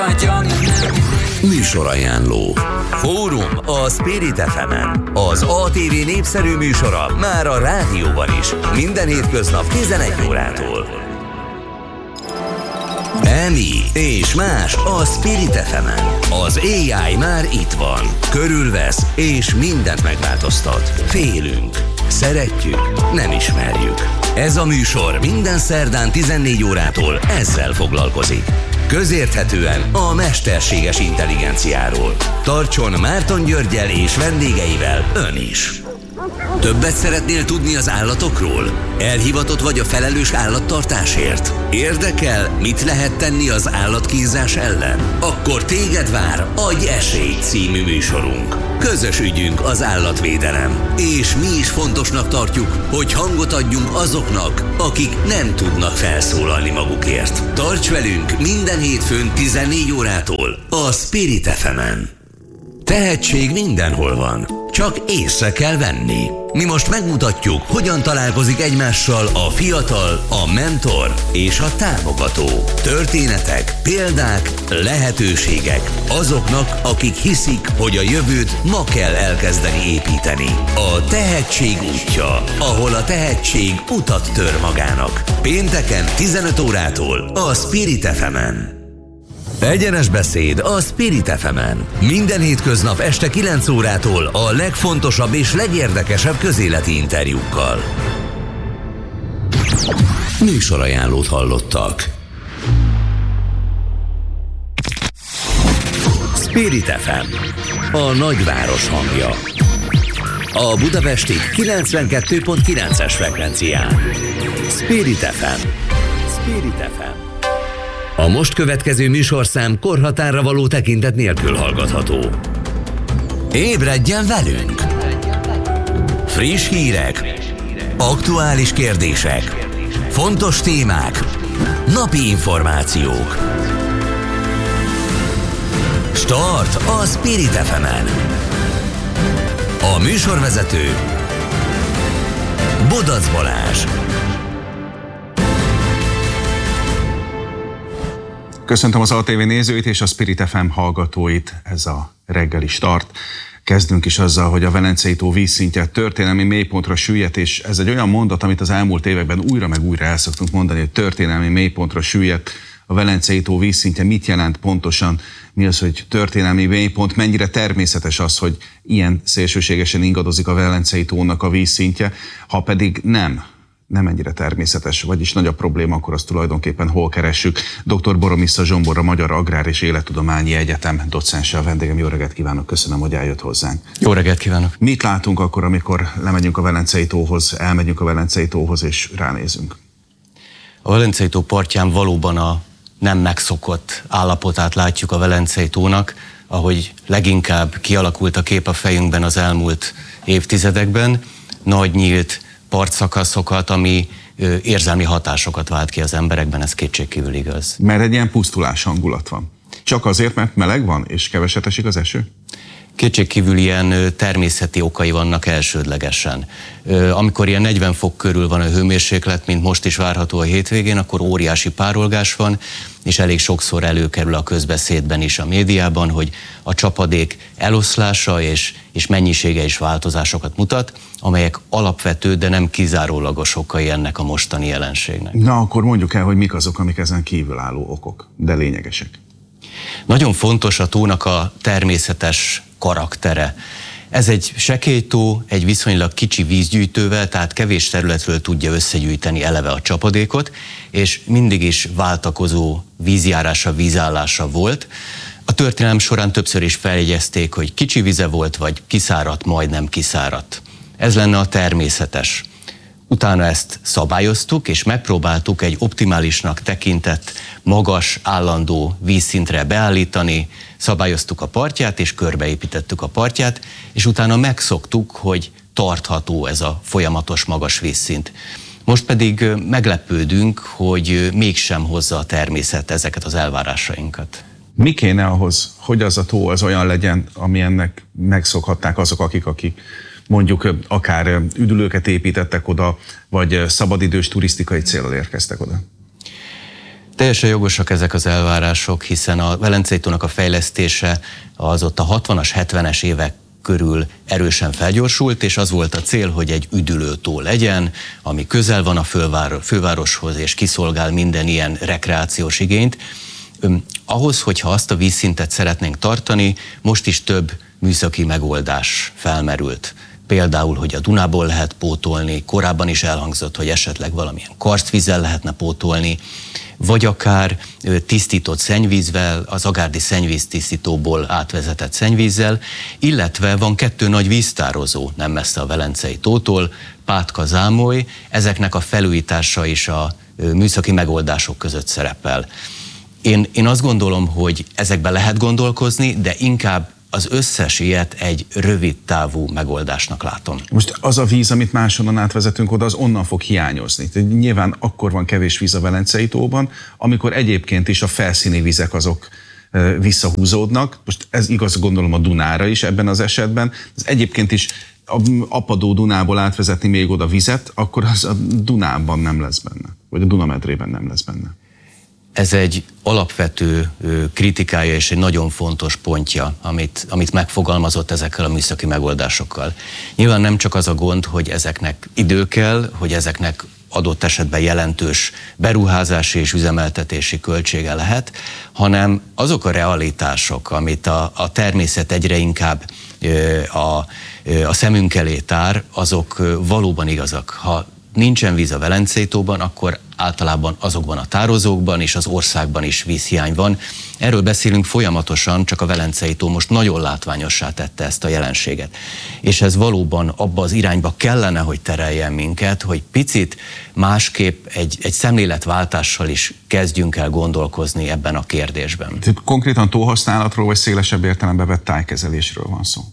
Műsorajánló. Fórum a Spirit FM-en. Az ATV népszerű műsora már a rádióban is. Minden hétköznap 11 órától. Emi és más a Spirit FM-en. Az AI már itt van. Körülvesz és mindent megváltoztat. Félünk. Szeretjük, nem ismerjük. Ez a műsor minden szerdán 14 órától ezzel foglalkozik. Közérthetően a mesterséges intelligenciáról. Tartson Márton Györggyel és vendégeivel ön is. Többet szeretnél tudni az állatokról? Elhivatott vagy a felelős állattartásért? Érdekel, mit lehet tenni az állatkínzás ellen? Akkor téged vár Adj esélyt című műsorunk. Közös ügyünk az állatvédelem. És mi is fontosnak tartjuk, hogy hangot adjunk azoknak, akik nem tudnak felszólalni magukért. Tarts velünk minden hétfőn 14 órától a Spirit FM-en. Tehetség mindenhol van, csak észre kell venni. Mi most megmutatjuk, hogyan találkozik egymással a fiatal, a mentor és a támogató. Történetek, példák, lehetőségek azoknak, akik hiszik, hogy a jövőt ma kell elkezdeni építeni. A tehetség útja, ahol a tehetség utat tör magának. Pénteken 15 órától a Spirit FM-en. Egyenes beszéd a Spirit FM-en. Minden hétköznap este 9 órától a legfontosabb és legérdekesebb közéleti interjúkkal. Műsorajánlót hallottak. Spirit FM, a nagyváros hangja. A budapesti 92.9-es frekvencián. Spirit FM. Spirit FM. A most következő műsorszám korhatárra való tekintet nélkül hallgatható. Ébredjen velünk! Friss hírek, aktuális kérdések, fontos témák, napi információk. Start a Spirit FM-en. A műsorvezető Bodac Balázs. Köszöntöm az ATV nézőit és a Spirit FM hallgatóit, ez a reggeli start. Kezdünk is azzal, hogy a Velencei tó vízszintje történelmi mélypontra süllyedt, és ez egy olyan mondat, amit az elmúlt években újra meg újra el szoktunk mondani, hogy történelmi mélypontra süllyedt. A Velencei tó vízszintje mit jelent pontosan? Mi az, hogy történelmi mélypont? Mennyire természetes az, hogy ilyen szélsőségesen ingadozik a Velencei tónak a vízszintje? Ha pedig nem ennyire természetes, vagyis nagy a probléma, akkor azt tulajdonképpen hol keressük. Dr. Boromissza Zsombor, a Magyar Agrár és Élettudományi Egyetem docense a vendégem. Jó reggelt kívánok, köszönöm, hogy eljött hozzánk. Jó reggelt kívánok. Mit látunk akkor, amikor lemegyünk a Velencei tóhoz, elmegyünk a Velencei tóhoz és ránézünk? A Velencei tó partján valóban a nem megszokott állapotát látjuk a Velencei tónak, ahogy leginkább kialakult a kép a fejünkben az elmúlt évtizedekben. Nagy nyílt partszakaszokat, ami érzelmi hatásokat vált ki az emberekben, ez kétségkívül igaz. Mert egy ilyen pusztulás hangulat van. Csak azért, mert meleg van, és keveset esik az eső? Kétségkívül ilyen természeti okai vannak elsődlegesen. Amikor ilyen 40 fok körül van a hőmérséklet, mint most is várható a hétvégén, akkor óriási párolgás van, és elég sokszor előkerül a közbeszédben is, a médiában, hogy a csapadék eloszlása és mennyisége is változásokat mutat, amelyek alapvető, de nem kizárólagos okai ennek a mostani jelenségnek. Na, akkor mondjuk el, hogy mik azok, amik ezen kívülálló okok, de lényegesek. Nagyon fontos a tónak a természetes karaktere. Ez egy sekélytó, egy viszonylag kicsi vízgyűjtővel, tehát kevés területről tudja összegyűjteni eleve a csapadékot, és mindig is váltakozó vízjárása, vízállása volt. A történelem során többször is feljegyezték, hogy kicsi vize volt, vagy kiszáradt, majdnem kiszáradt. Ez lenne a természetes. Utána ezt szabályoztuk, és megpróbáltuk egy optimálisnak tekintett, magas, állandó vízszintre beállítani, szabályoztuk a partját, és körbeépítettük a partját, és utána megszoktuk, hogy tartható ez a folyamatos magas vízszint. Most pedig meglepődünk, hogy mégsem hozza a természet ezeket az elvárásainkat. Mi kéne ahhoz, hogy az a tó az olyan legyen, ami ennek megszokhatták azok, akik mondjuk akár üdülőket építettek oda, vagy szabadidős turisztikai céllal érkeztek oda? Teljesen jogosak ezek az elvárások, hiszen a Velencei tónak a fejlesztése az ott a 60-as, 70-es évek körül erősen felgyorsult, és az volt a cél, hogy egy üdülőtó legyen, ami közel van a fővároshoz, és kiszolgál minden ilyen rekreációs igényt. Ahhoz, hogyha azt a vízszintet szeretnénk tartani, most is több műszaki megoldás felmerült. Például, hogy a Dunából lehet pótolni, korábban is elhangzott, hogy esetleg valamilyen karstvízzel lehetne pótolni, vagy akár tisztított szennyvízvel, az agárdi szennyvíztisztítóból átvezetett szennyvízzel, illetve van 2 nagy víztározó nem messze a Velencei tótól, Pátka-Zámoly, ezeknek a felújítása is a műszaki megoldások között szerepel. Én azt gondolom, hogy ezekben lehet gondolkozni, de inkább az összes ilyet egy rövid távú megoldásnak látom. Most az a víz, amit máshonnan átvezetünk oda, az onnan fog hiányozni. Nyilván akkor van kevés víz a Velencei tóban, amikor egyébként is a felszíni vizek azok visszahúzódnak. Most ez igaz, gondolom, a Dunára is ebben az esetben. Ez egyébként is apadó Dunából átvezetni még oda vizet, akkor az a Dunában nem lesz benne, vagy a Dunamedrében nem lesz benne. Ez egy alapvető kritikája és egy nagyon fontos pontja, amit megfogalmazott ezekkel a műszaki megoldásokkal. Nyilván nem csak az a gond, hogy ezeknek idő kell, hogy ezeknek adott esetben jelentős beruházási és üzemeltetési költsége lehet, hanem azok a realitások, amit a természet egyre inkább a szemünk elé tár, azok valóban igazak. Ha nincsen víz a Velencei tóban, akkor általában azokban a tározókban és az országban is vízhiány van. Erről beszélünk folyamatosan, csak a Velencei tó most nagyon látványossá tette ezt a jelenséget. És ez valóban abba az irányba kellene, hogy tereljen minket, hogy picit másképp egy szemléletváltással is kezdjünk el gondolkozni ebben a kérdésben. Konkrétan tóhasználatról vagy szélesebb értelemben vett tájkezelésről van szó?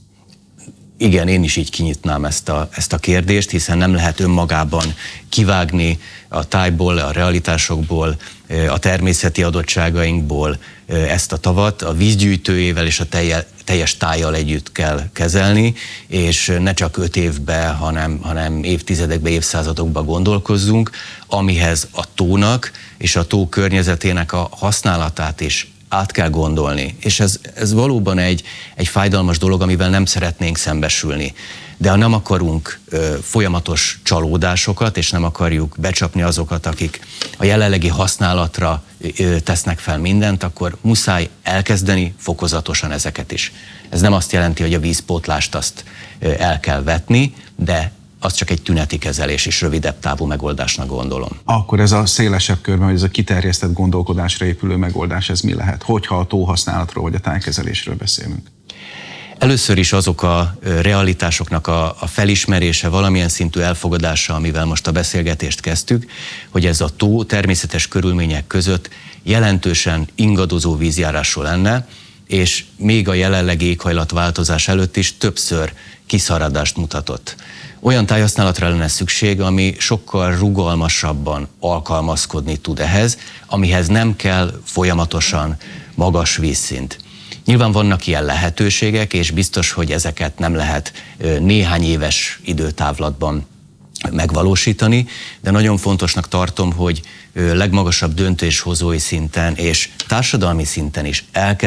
Igen, én is így kinyitnám ezt a kérdést, hiszen nem lehet önmagában kivágni a tájból, a realitásokból, a természeti adottságainkból ezt a tavat, a vízgyűjtőjével és a teljes tájjal együtt kell kezelni, és ne csak 5 évbe, hanem évtizedekbe, évszázadokba gondolkozzunk, amihez a tónak és a tó környezetének a használatát is át kell gondolni, és ez valóban egy fájdalmas dolog, amivel nem szeretnénk szembesülni. De ha nem akarunk folyamatos csalódásokat, és nem akarjuk becsapni azokat, akik a jelenlegi használatra tesznek fel mindent, akkor muszáj elkezdeni fokozatosan ezeket is. Ez nem azt jelenti, hogy a vízpótlást azt el kell vetni, de az csak egy tüneti kezelés és rövidebb távú megoldásnak gondolom. Akkor ez a szélesebb körben, vagy ez a kiterjesztett gondolkodásra épülő megoldás, ez mi lehet? Hogyha a tóhasználatról vagy a tájkezelésről beszélünk? Először is azok a realitásoknak a felismerése, valamilyen szintű elfogadása, amivel most a beszélgetést kezdtük, hogy ez a tó természetes körülmények között jelentősen ingadozó vízjárású lenne, és még a jelenlegi éghajlatváltozás előtt is többször kiszaradást mutatott. Olyan tájhasználatra lenne szükség, ami sokkal rugalmasabban alkalmazkodni tud ehhez, amihez nem kell folyamatosan magas vízszint. Nyilván vannak ilyen lehetőségek, és biztos, hogy ezeket nem lehet néhány éves időtávlatban megvalósítani, de nagyon fontosnak tartom, hogy legmagasabb döntéshozói szinten és társadalmi szinten is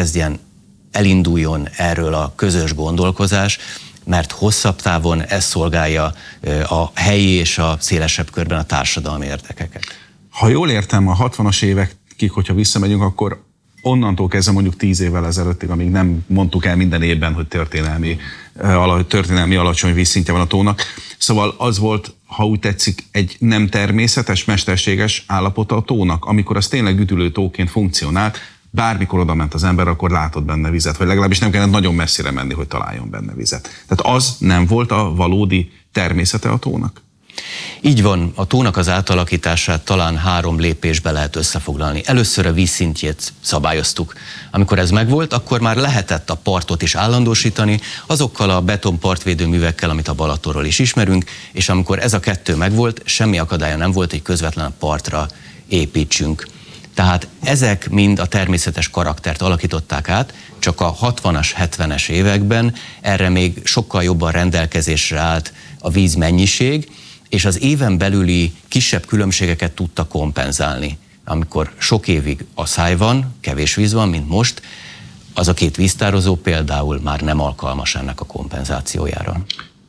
elinduljon erről a közös gondolkozás, mert hosszabb távon ez szolgálja a helyi és a szélesebb körben a társadalmi érdekeket. Ha jól értem, a 60-as évekig, hogyha visszamegyünk, akkor onnantól kezdve mondjuk 10 évvel ezelőttig, amíg nem mondtuk el minden évben, hogy történelmi alacsony vízszintje van a tónak. Szóval az volt, ha úgy tetszik, egy nem természetes, mesterséges állapota a tónak, amikor az tényleg üdülő tóként funkcionált, bármikor oda ment az ember, akkor látott benne vizet, vagy legalábbis nem kellett nagyon messzire menni, hogy találjon benne vizet. Tehát az nem volt a valódi természete a tónak? Így van, a tónak az átalakítását talán 3 lépésbe lehet összefoglalni. Először a vízszintjét szabályoztuk. Amikor ez megvolt, akkor már lehetett a partot is állandósítani, azokkal a betonpartvédő művekkel, amit a Balatonról is ismerünk, és amikor ez a 2 megvolt, semmi akadálya nem volt, hogy közvetlen partra építsünk. Tehát ezek mind a természetes karaktert alakították át, csak a 60-as, 70-es években erre még sokkal jobban rendelkezésre állt a vízmennyiség, és az éven belüli kisebb különbségeket tudta kompenzálni. amikor sok évig asszály van, kevés víz van, mint most, az a 2 víztározó például már nem alkalmas ennek a kompenzációjára.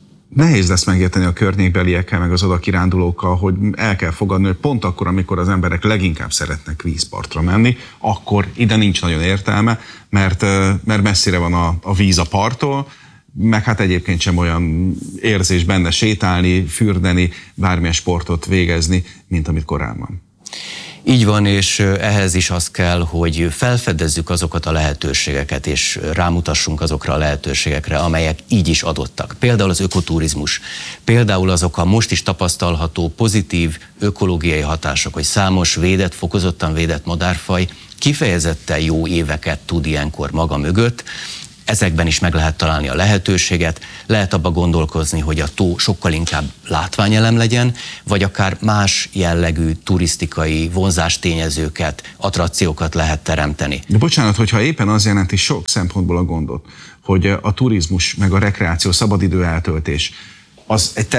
Nehéz lesz megérteni a környékbeliekkel, meg az odakirándulókkal, hogy el kell fogadni, hogy pont akkor, amikor az emberek leginkább szeretnek vízpartra menni, akkor ide nincs nagyon értelme, mert messzire van a víz a parttól, meg hát egyébként sem olyan érzés benne sétálni, fürdeni, bármilyen sportot végezni, mint amit korábban. Így van, és ehhez is az kell, hogy felfedezzük azokat a lehetőségeket, és rámutassunk azokra a lehetőségekre, amelyek így is adottak. Például az ökoturizmus, például azok a most is tapasztalható pozitív ökológiai hatások, hogy számos védett, fokozottan védett madárfaj kifejezetten jó éveket tud ilyenkor maga mögött. Ezekben is meg lehet találni a lehetőséget, lehet abba gondolkozni, hogy a tó sokkal inkább látványelem legyen, vagy akár más jellegű turisztikai vonzástényezőket, attrakciókat lehet teremteni. De bocsánat, hogyha éppen az jelenti sok szempontból a gondot, hogy a turizmus meg a rekreáció, szabadidő eltöltés, az egy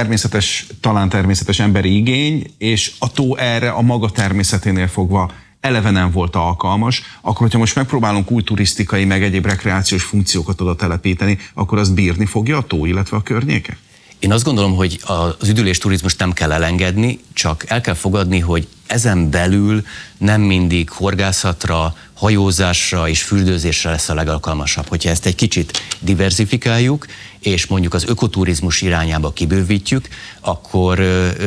talán természetes emberi igény, és a tó erre a maga természeténél fogva eleve nem volt alkalmas, akkor hogyha most megpróbálunk új turisztikai, meg egyéb rekreációs funkciókat oda telepíteni, akkor azt bírni fogja a tó, illetve a környéke? Én azt gondolom, hogy az üdülés turizmust nem kell elengedni, csak el kell fogadni, hogy ezen belül nem mindig horgászatra, hajózásra és fürdőzésre lesz a legalkalmasabb. Hogyha ezt egy kicsit diversifikáljuk, és mondjuk az ökoturizmus irányába kibővítjük, akkor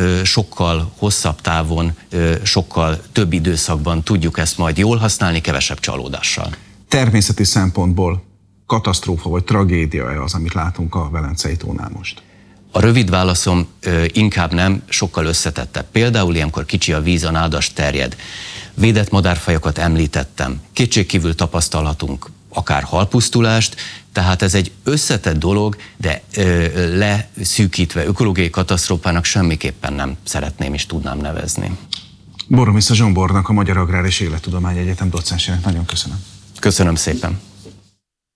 sokkal hosszabb távon, sokkal több időszakban tudjuk ezt majd jól használni, kevesebb csalódással. Természeti szempontból katasztrófa vagy tragédia az, amit látunk a Velencei tónál most? A rövid válaszom inkább nem, sokkal összetettebb. Például ilyenkor kicsi a víz, a nádas terjed. Védett madárfajokat említettem. Kétségkívül tapasztalhatunk akár halpusztulást, tehát ez egy összetett dolog, de leszűkítve ökológiai katasztrófának semmiképpen nem szeretném és tudnám nevezni. Boromisza Zsombornak, a Magyar Agrár és Élettudományi Egyetem docensének nagyon köszönöm. Köszönöm szépen.